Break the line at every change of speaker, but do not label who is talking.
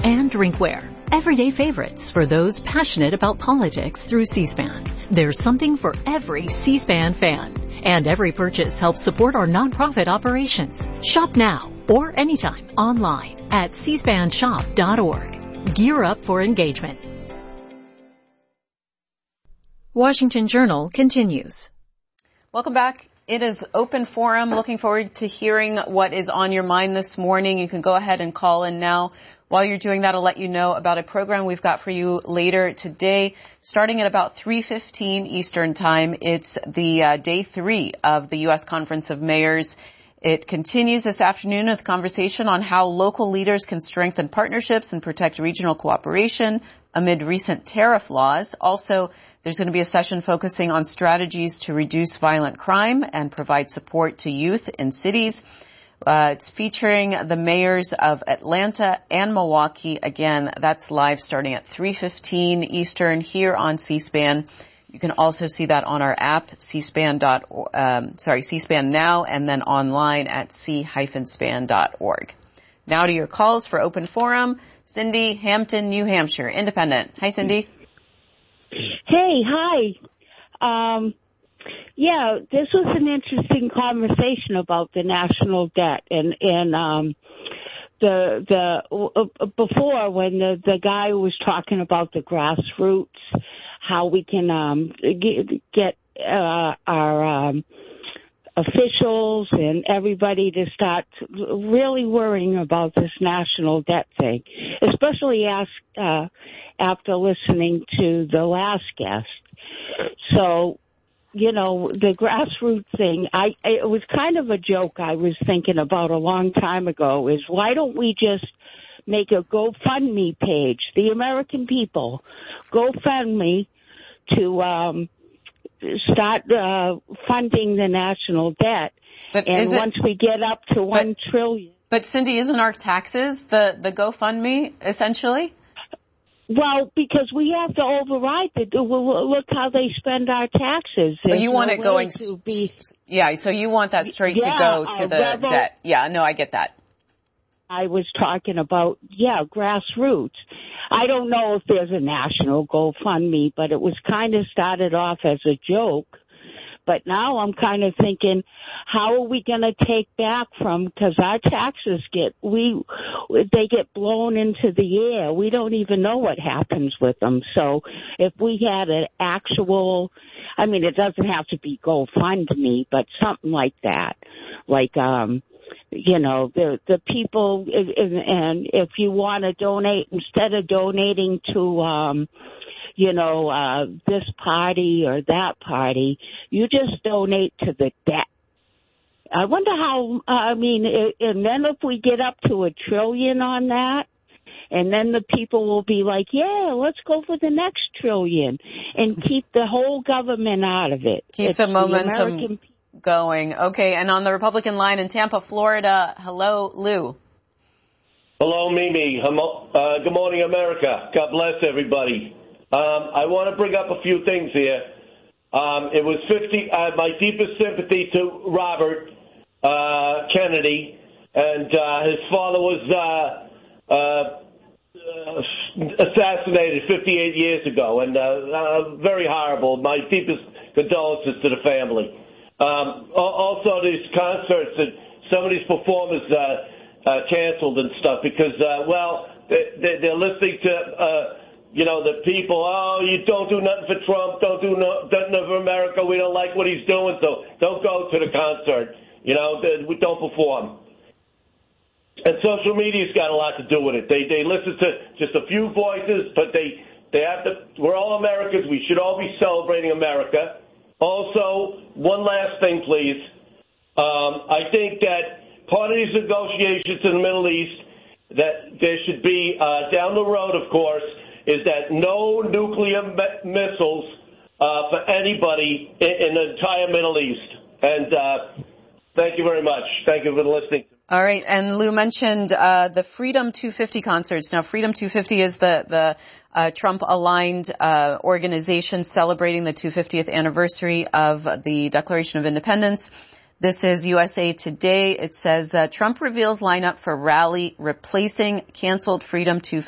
and drinkware. Everyday favorites for those passionate about politics through C-SPAN. There's something for every C-SPAN fan. And every purchase helps support our nonprofit operations. Shop now or anytime online at cspanshop.org. Gear up for engagement. Washington Journal continues.
Welcome back. It is open forum. Looking forward to hearing what is on your mind this morning. You can go ahead and call in now. While you're doing that, I'll let you know about a program we've got for you later today, starting at about 3:15 Eastern Time. It's the day 3 of the U.S. Conference of Mayors. It continues this afternoon with a conversation on how local leaders can strengthen partnerships and protect regional cooperation amid recent tariff laws. Also, there's going to be a session focusing on strategies to reduce violent crime and provide support to youth in cities. It's featuring the mayors of Atlanta and Milwaukee. Again, that's live starting at 3:15 Eastern here on C-SPAN. You can also see that on our app, C-SPAN Now, and then online at c-span.org. Now to your calls for open forum. Cindy, Hampton, New Hampshire, Independent. Hi, Cindy.
Hey, hi. Yeah, this was an interesting conversation about the national debt and before when the guy was talking about the grassroots, how we can get our officials and everybody to start really worrying about this national debt thing, especially after listening to the last guest. So, you know, the grassroots thing, it was kind of a joke I was thinking about a long time ago, is why don't we just make a GoFundMe page, the American people, GoFundMe, to start funding the national debt. And once we get up to $1 trillion.
But Cindy, isn't our taxes the GoFundMe, essentially?
Well, because we have to override it. Look how they spend our taxes.
Well, you want it going, yeah, so you want that straight to go to the debt. Yeah, no, I get that.
I was talking about, grassroots. I don't know if there's a national GoFundMe, but it was kind of started off as a joke. But now I'm kind of thinking, how are we going to take back from, because our taxes they get blown into the air. We don't even know what happens with them. So if we had an actual, I mean, it doesn't have to be GoFundMe, but something like that. Like, you know, the people, and if you want to donate, instead of donating to, this party or that party, you just donate to the debt. I wonder how, and then if we get up to $1 trillion on that, and then the people will be like, yeah, let's go for the next $1 trillion and keep the whole government out of it.
Keep the momentum going. Okay, and on the Republican line in Tampa, Florida, hello, Lou.
Hello, Mimi. Good morning, America. God bless everybody. I want to bring up a few things here. It was my deepest sympathy to Robert Kennedy, and his father was assassinated 58 years ago, and very horrible. My deepest condolences to the family. Also, these concerts that some of these performers canceled and stuff because, they're listening to the people, you don't do nothing for Trump, don't do nothing for America, we don't like what he's doing, so don't go to the concert. We don't perform. And social media's got a lot to do with it. They listen to just a few voices, but they have to, we're all Americans, we should all be celebrating America. Also, one last thing, please. I think that part of these negotiations in the Middle East, that there should be, down the road, of course, is that no nuclear missiles for anybody in the entire Middle East. And thank you very much. Thank you for listening.
All right, and Lou mentioned the Freedom 250 concerts. Now, Freedom 250 is the Trump-aligned organization celebrating the 250th anniversary of the Declaration of Independence. This is USA Today. It says Trump reveals lineup for rally replacing canceled Freedom 250.